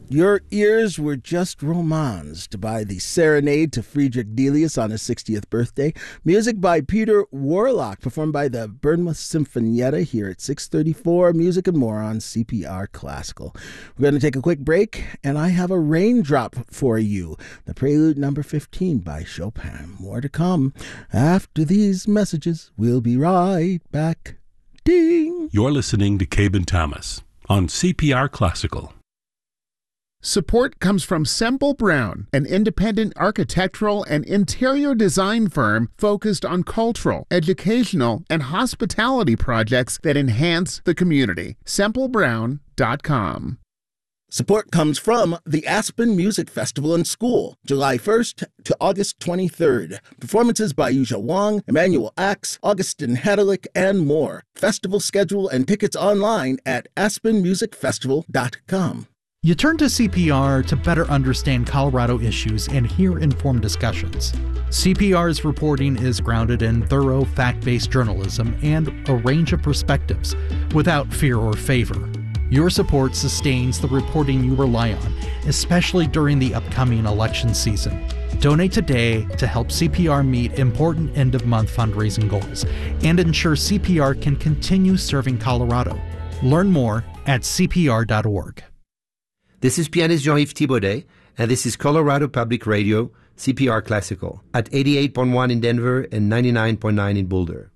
Your ears were just romanced by the Serenade to Friedrich Delius on his 60th birthday. Music by Peter Warlock, performed by the Bournemouth Sinfonietta here at 6:34. Music and more on CPR Classical. We're going to take a quick break, and I have a raindrop for you. The Prelude number 15 by Chopin. More to come after these messages. We'll be right back. Ding! You're listening to Cabin Thomas on CPR Classical. Support comes from Semple Brown, an independent architectural and interior design firm focused on cultural, educational, and hospitality projects that enhance the community. SempleBrown.com. Support comes from the Aspen Music Festival and School, July 1st to August 23rd. Performances by Yuzha Wang, Emmanuel Axe, Augustin Hedelick, and more. Festival schedule and tickets online at aspenmusicfestival.com. You turn to CPR to better understand Colorado issues and hear informed discussions. CPR's reporting is grounded in thorough, fact-based journalism and a range of perspectives, without fear or favor. Your support sustains the reporting you rely on, especially during the upcoming election season. Donate today to help CPR meet important end-of-month fundraising goals and ensure CPR can continue serving Colorado. Learn more at cpr.org. This is pianist Jean-Yves Thibaudet, and this is Colorado Public Radio, CPR Classical, at 88.1 in Denver and 99.9 in Boulder.